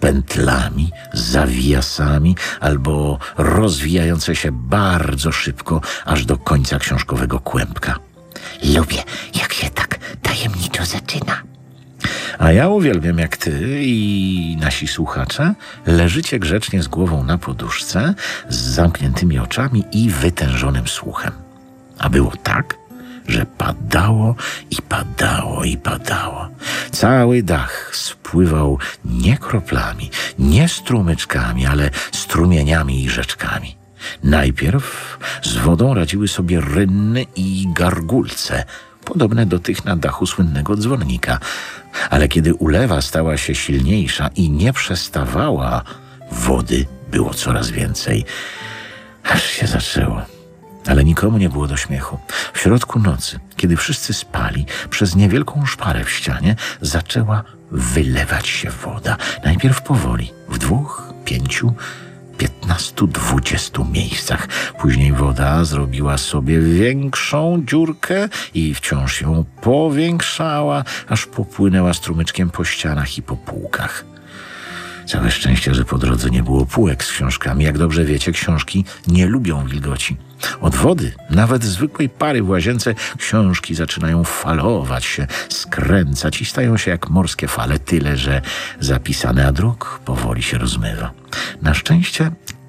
pętlami, zawiasami albo rozwijające się bardzo szybko aż do końca książkowego kłębka. Lubię, jak się tak tajemniczo zaczyna. A ja uwielbiam, jak ty i nasi słuchacze leżycie grzecznie z głową na poduszce, z zamkniętymi oczami i wytężonym słuchem. A było tak, że padało i padało i padało. Cały dach spływał nie kroplami, nie strumyczkami, ale strumieniami i rzeczkami. Najpierw z wodą radziły sobie rynny i gargulce, podobne do tych na dachu słynnego dzwonnika. Ale kiedy ulewa stała się silniejsza i nie przestawała, wody było coraz więcej. Aż się zaczęło. Ale nikomu nie było do śmiechu. W środku nocy, kiedy wszyscy spali, przez niewielką szparę w ścianie zaczęła wylewać się woda. Najpierw powoli, w 2, 5, 15, 20 miejscach. Później woda zrobiła sobie większą dziurkę i wciąż ją powiększała, aż popłynęła strumyczkiem po ścianach i po półkach. Całe szczęście, że po drodze nie było półek z książkami. Jak dobrze wiecie, książki nie lubią wilgoci. Od wody, nawet zwykłej pary w łazience, książki zaczynają falować się, skręcać i stają się jak morskie fale, tyle że zapisane, a druk powoli się rozmywa. Na szczęście,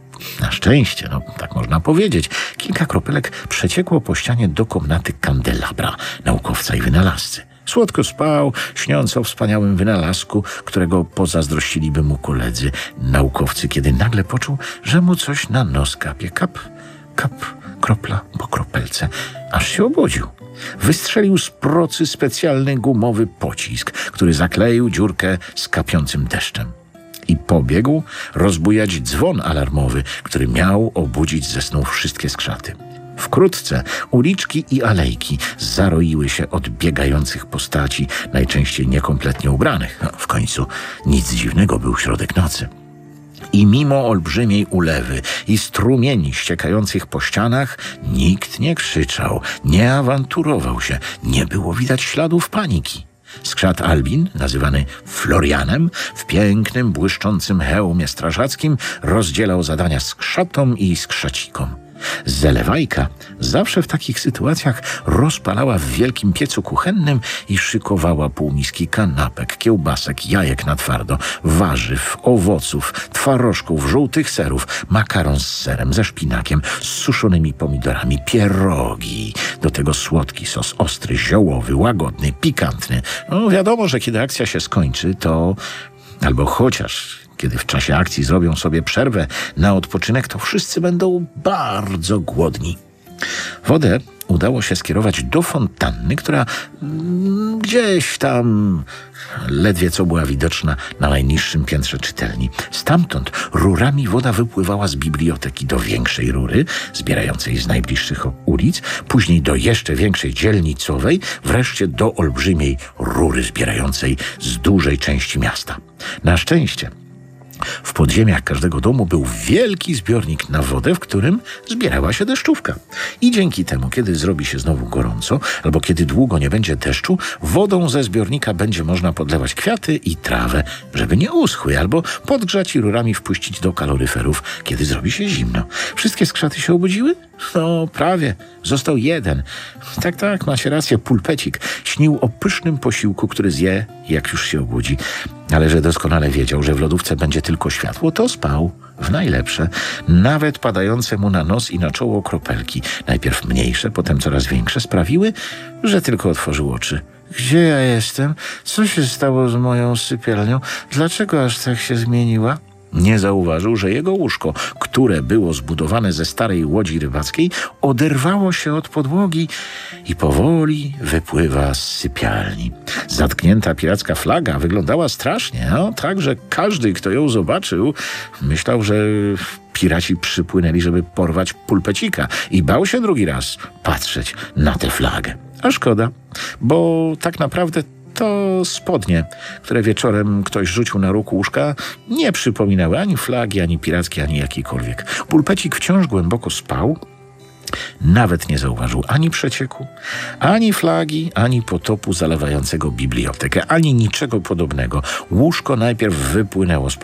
no tak można powiedzieć, kilka kropelek przeciekło po ścianie do komnaty kandelabra, naukowca i wynalazcy. Słodko spał, śniąc o wspaniałym wynalazku, którego pozazdrościliby mu koledzy naukowcy, kiedy nagle poczuł, że mu coś na nos kapie. Kap, kap, kropla po kropelce, aż się obudził. Wystrzelił z procy specjalny gumowy pocisk, który zakleił dziurkę z kapiącym deszczem. I pobiegł rozbujać dzwon alarmowy, który miał obudzić ze snu wszystkie skrzaty. Wkrótce uliczki i alejki zaroiły się od biegających postaci, najczęściej niekompletnie ubranych. W końcu nic dziwnego, był środek nocy. I mimo olbrzymiej ulewy i strumieni ściekających po ścianach, nikt nie krzyczał, nie awanturował się, nie było widać śladów paniki. Skrzat Albin, nazywany Florianem, w pięknym, błyszczącym hełmie strażackim rozdzielał zadania skrzatom i skrzacikom. Zelewajka zawsze w takich sytuacjach rozpalała w wielkim piecu kuchennym i szykowała półmiski kanapek, kiełbasek, jajek na twardo, warzyw, owoców, twarożków, żółtych serów, makaron z serem, ze szpinakiem, z suszonymi pomidorami, pierogi. Do tego słodki sos, ostry, ziołowy, łagodny, pikantny. No wiadomo, że kiedy akcja się skończy, to albo chociaż kiedy w czasie akcji zrobią sobie przerwę na odpoczynek, to wszyscy będą bardzo głodni. Wodę udało się skierować do fontanny, która gdzieś tam ledwie co była widoczna na najniższym piętrze czytelni. Stamtąd rurami woda wypływała z biblioteki do większej rury, zbierającej z najbliższych ulic, później do jeszcze większej dzielnicowej, wreszcie do olbrzymiej rury zbierającej z dużej części miasta. Na szczęście w podziemiach każdego domu był wielki zbiornik na wodę, w którym zbierała się deszczówka. I dzięki temu, kiedy zrobi się znowu gorąco, albo kiedy długo nie będzie deszczu, wodą ze zbiornika będzie można podlewać kwiaty i trawę, żeby nie uschły, albo podgrzać i rurami wpuścić do kaloryferów, kiedy zrobi się zimno. Wszystkie skrzaty się obudziły? No, prawie. Został jeden. Tak, macie rację, pulpecik. Śnił o pysznym posiłku, który zje, jak już się obudzi. Ale że doskonale wiedział, że w lodówce będzie tylko światło, to spał w najlepsze, nawet padające mu na nos i na czoło kropelki, najpierw mniejsze, potem coraz większe, sprawiły, że tylko otworzył oczy. Gdzie ja jestem? Co się stało z moją sypialnią? Dlaczego aż tak się zmieniła? Nie zauważył, że jego łóżko, które było zbudowane ze starej łodzi rybackiej, oderwało się od podłogi i powoli wypływa z sypialni. Zatknięta piracka flaga wyglądała strasznie, tak, że każdy, kto ją zobaczył, myślał, że piraci przypłynęli, żeby porwać pulpecika i bał się drugi raz patrzeć na tę flagę. A szkoda, bo tak naprawdę to spodnie, które wieczorem ktoś rzucił na róg łóżka, nie przypominały ani flagi, ani pirackiej, ani jakiejkolwiek. Pulpecik wciąż głęboko spał, nawet nie zauważył ani przecieku, ani flagi, ani potopu zalewającego bibliotekę, ani niczego podobnego. Łóżko najpierw wypłynęło z